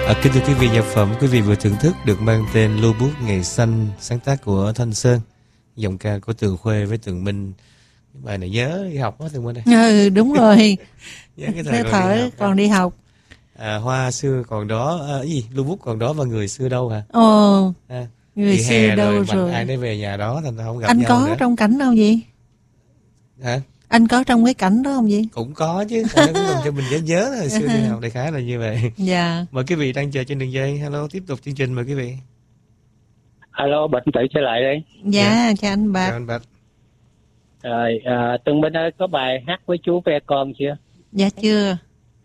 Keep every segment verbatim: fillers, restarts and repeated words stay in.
À, kính thưa quý vị, nhạc phẩm quý vị vừa thưởng thức được mang tên Lưu Bút Ngày Xanh, sáng tác của Thanh Sơn, giọng ca của Tường Khuê với Tường Minh. Cái bài này nhớ đi học đó Tường Minh ơi. Ừ, đúng rồi. Nhớ cái Thế thời còn, thời đi học, còn đi học. À, hoa xưa còn đó, à, gì Lưu Bút còn đó và người xưa đâu hả? Ồ, À, người thì xưa hè đâu rồi, rồi, mạnh ai nấy về nhà đó, thành ra không gặp anh nhau có nữa. trong cảnh đâu gì? Hả? Anh có trong cái cảnh đó không gì? Cũng có chứ, tại nó cũng làm cho mình nhớ nhớ hồi xưa đi học, đại khái là như vậy. Dạ. Mời quý vị đang chờ trên đường dây. Hello, tiếp tục chương trình, mời quý vị. Alo, Bạch Tự trở lại đây. Dạ, Dạ. chào anh Bạch. Chào anh Bạch. Rồi, à, Tường Minh ơi, có bài hát với chú ve con chưa? Dạ chưa.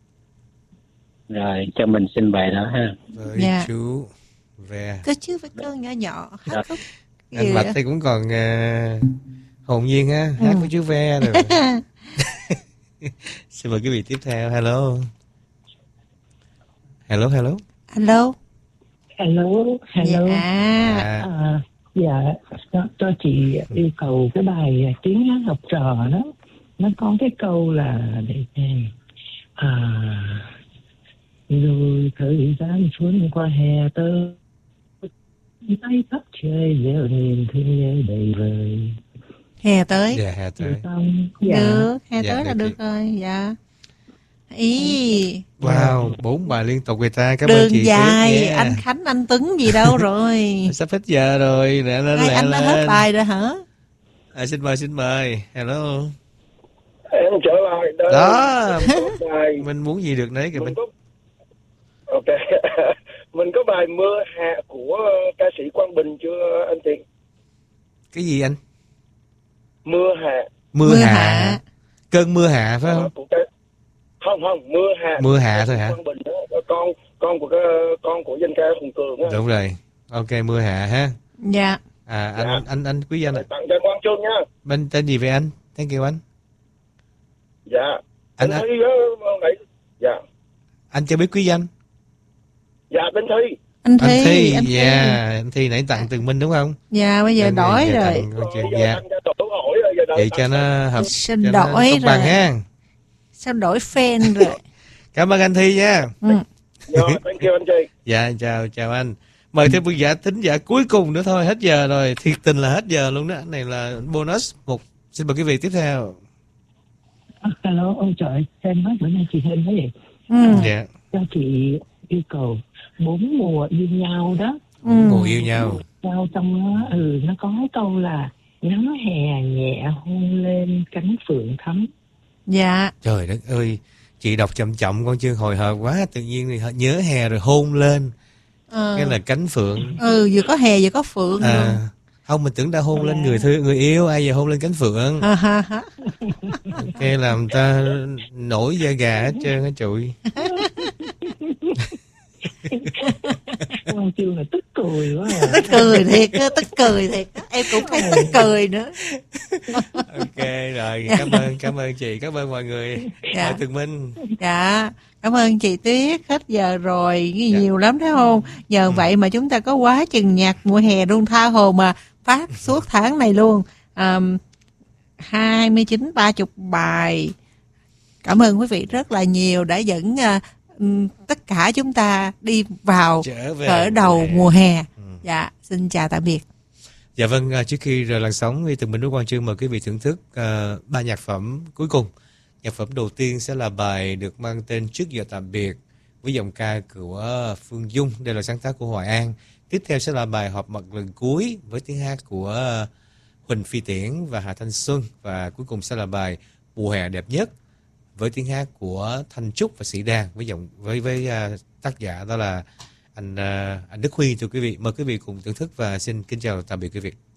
Rồi, cho mình xin bài đó ha. Với Dạ. chú về. Có chứ với con nhỏ nhỏ hát Dạ. khúc. Anh Bạch thì cũng còn uh, hồn nhiên ha, hát Ừ. với chú ve rồi. Xin mời quý vị tiếp theo. Hello. Hello, hello. Alo. Hello, hello. Dạ. À, À, dạ, cho, cho chị yêu cầu cái bài tiếng hát học trò đó. Nó có cái câu là để xem. À, rồi thời gian xuân qua hè tới, tay khắp trời gieo niềm thương nhớ đầy vời. Hè tới. dạ, hè tới. Xong, dạ, Được, hè Dạ, tới là được được chị. rồi. Dạ. Ý, Wow, bốn bài liên tục người ta. Cảm ơn đường chị dài, Tuyết nha. anh Khánh, anh Tuấn gì đâu rồi? Sắp hết giờ rồi, lẹ lên, Hai lẹ anh đã lên. hết bài rồi hả? À, xin mời, xin mời. Hello. Em trở lại đây. Đó, Có bài mình muốn gì được nấy kìa mình mình. có ok mình có bài Mưa Hạ của ca sĩ Quang Bình chưa anh chị? Cái gì anh? Mưa Hạ. Mưa, Mưa hạ. hạ. Cơn mưa hạ phải không? Của ca... không không Mưa Hạ. Mưa hạ thôi hả? Quang Bình đó, con con của cái con của danh ca Hùng Cường á. Đúng rồi. Ok, mưa hạ ha. Dạ. À, anh Dạ. anh anh quý danh ạ. Tặng cho Quang Trương nha. Bên tên gì vậy anh? Thank you anh. Dạ. Anh- Anh anh- Thi đó, nãy. Dạ. Anh cho biết quý danh. Dạ tên Thi. Anh Anh Thi, Thi, anh Thi. dạ, anh Thi nãy tặng Tường Minh đúng không? Dạ, bây giờ Nên đổi giờ rồi. tặng con Rồi, chị. giờ Dạ. anh cho tổ hỏi rồi, giờ đợi Vậy tặng cho nó hợp, Xin cho nó đổi công bằng rồi. ha. Sao đổi fan rồi? Cảm ơn anh Thi nha. Ừ. Rồi, thank you anh chị. Dạ, chào chào anh. Mời thêm một giả thính giả cuối cùng nữa thôi, hết giờ rồi, thiệt tình là hết giờ luôn đó. Cái này là bonus một. Xin mời quý vị tiếp theo. À, hello, ôi trời, em nói bữa nay chị hên thế vậy. Ừ. Dạ. Cho chị yêu cầu bốn mùa yêu nhau đó. Ừ. Mùa yêu nhau. Nhau trong nó, ừ, nó có cái câu là nắng hè nhẹ hôn lên cánh phượng thắm. Dạ. Trời đất ơi, chị đọc chậm chậm con chưa hồi hộp quá, tự nhiên thì nhớ hè rồi hôn lên. Ờ. Cái là cánh phượng. Ừ, vừa có hè vừa có phượng luôn. À, không, mình tưởng đã hôn lên người thương người yêu, ai giờ hôn lên cánh phượng. Ha ha ha. Cái làm ta nổi da gà hết trơn á trụi. Quang Trương là tức cười quá à. Tức cười thiệt á, tức cười thiệt á. Em cũng thấy tức cười nữa. Ok rồi, cảm ơn cảm ơn chị, cảm ơn mọi người. Dạ. Mời Tường Minh. Dạ, cảm ơn chị Tuyết, hết giờ rồi, Dạ. nhiều lắm thấy không? Nhờ Ừ. vậy mà chúng ta có quá chừng nhạc mùa hè luôn, tha hồ mà phát suốt tháng này luôn. Um, hai mươi chín, ba mươi bài. Cảm ơn quý vị rất là nhiều đã dẫn uh, um, tất cả chúng ta đi vào Trở về khởi đầu mùa hè. mùa hè. Ừ. Dạ, xin chào tạm biệt. Dạ vâng, à, trước khi rời làn sóng thì Tường Minh với Quang Trương mời quý vị thưởng thức à, ba nhạc phẩm cuối cùng. Nhạc phẩm đầu tiên sẽ là bài được mang tên Trước Giờ Tạm Biệt với giọng ca của Phương Dung, đây là sáng tác của Hoài An. Tiếp theo sẽ là bài Họp Mặt Lần Cuối với tiếng hát của Huỳnh Phi Tiễn và Hà Thanh Xuân, và cuối cùng sẽ là bài Mùa Hè Đẹp Nhất với tiếng hát của Thanh Trúc và Sĩ Đan với giọng với với uh, tác giả đó là anh uh, anh Đức Huy. Thưa quý vị, mời quý vị cùng thưởng thức và xin kính chào tạm biệt quý vị.